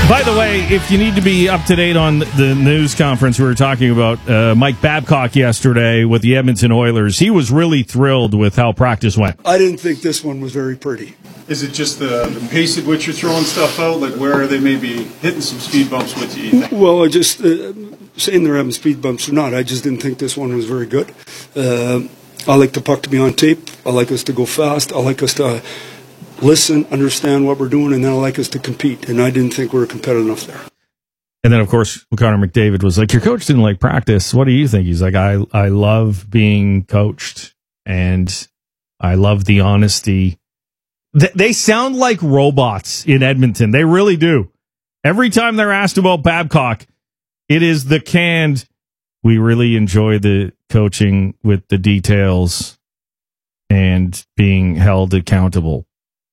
By the way, if you need to be up to date on the news conference we were talking about, Mike Babcock yesterday with the Edmonton Oilers, he was really thrilled with how practice went. I didn't think this one was very pretty. Is it just the pace at which you're throwing stuff out? Like, where are they maybe hitting some speed bumps with you think? Well, I just, saying they're having speed bumps or not, I just didn't think this one was very good. I like the puck to be on tape. I like us to go fast. I like us to listen, understand what we're doing, and then I like us to compete. And I didn't think we were competitive enough there. And then, of course, Connor McDavid was like, your coach didn't like practice. What do you think? He's like, I love being coached, and I love the honesty. They sound like robots in Edmonton. They really do. Every time they're asked about Babcock, it is the canned, we really enjoy the coaching with the details and being held accountable.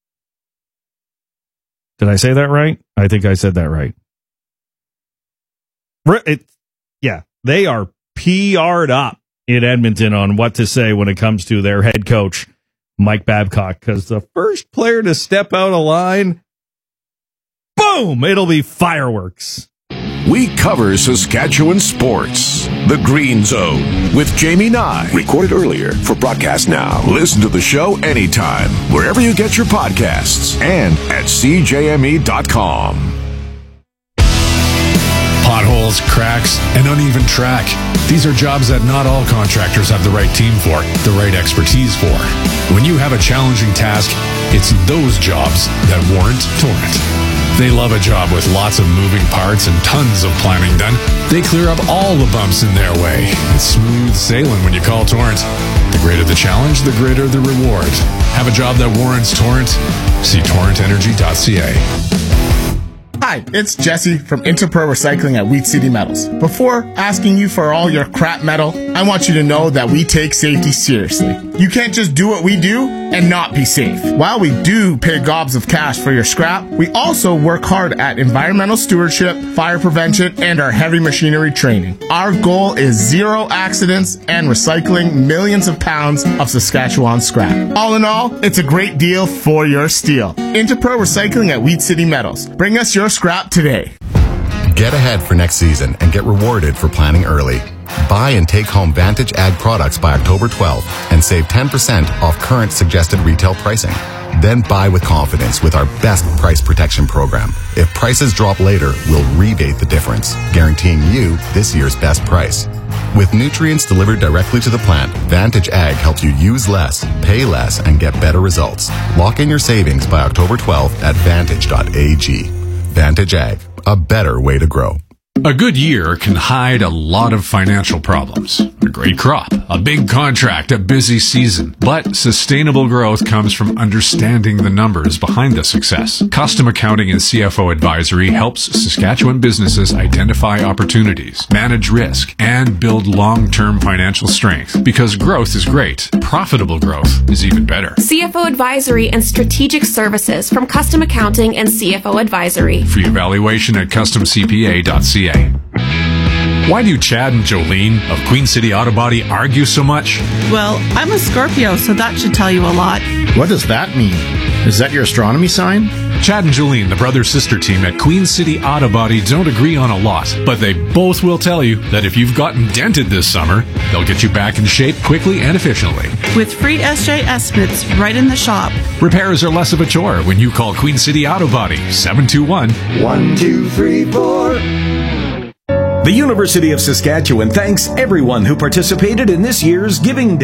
Did I say that right? I think I said that right. Yeah, they are PR'd up in Edmonton on what to say when it comes to their head coach, Mike Babcock, because the first player to step out of line, boom, it'll be fireworks. We cover Saskatchewan sports. The Green Zone with Jamie Nye. Recorded earlier for broadcast now. Listen to the show anytime, wherever you get your podcasts, and at CJME.com. Potholes, cracks, and uneven track. These are jobs that not all contractors have the right team for, the right expertise for. When you have a challenging task, it's those jobs that warrant Torrent. They love a job with lots of moving parts and tons of planning done. They clear up all the bumps in their way. It's smooth sailing when you call Torrent. The greater the challenge, the greater the reward. Have a job that warrants Torrent? See torrentenergy.ca. Hi, it's Jesse from Interpro Recycling at Wheat City Metals. Before asking you for all your crap metal, I want you to know that we take safety seriously. You can't just do what we do and not be safe. While we do pay gobs of cash for your scrap, we also work hard at environmental stewardship, fire prevention, and our heavy machinery training. Our goal is zero accidents and recycling millions of pounds of Saskatchewan scrap. All in all, it's a great deal for your steel. Interpro Recycling at Wheat City Metals. Bring us your scrap today. Get ahead for next season and get rewarded for planning early. Buy and take home Vantage Ag products by October 12th and save 10% off current suggested retail pricing. Then buy with confidence with our best price protection program. If prices drop later, we'll rebate the difference, guaranteeing you this year's best price. With nutrients delivered directly to the plant, Vantage Ag helps you use less, pay less, and get better results. Lock in your savings by October 12th at vantage.ag. Vantage Ag, a better way to grow. A good year can hide a lot of financial problems. A great crop, a big contract, a busy season. But sustainable growth comes from understanding the numbers behind the success. Custom Accounting and CFO Advisory helps Saskatchewan businesses identify opportunities, manage risk, and build long-term financial strength. Because growth is great, profitable growth is even better. CFO Advisory and Strategic Services from Custom Accounting and CFO Advisory. Free evaluation at customcpa.ca. Why do Chad and Jolene of Queen City Auto Body argue so much? Well, I'm a Scorpio, so that should tell you a lot. What does that mean? Is that your astronomy sign? Chad and Jolene, the brother-sister team at Queen City Auto Body, don't agree on a lot, but they both will tell you that if you've gotten dented this summer, they'll get you back in shape quickly and efficiently. With free SJ estimates right in the shop. Repairs are less of a chore when you call Queen City Auto Body, 721-1234. The University of Saskatchewan thanks everyone who participated in this year's Giving Day.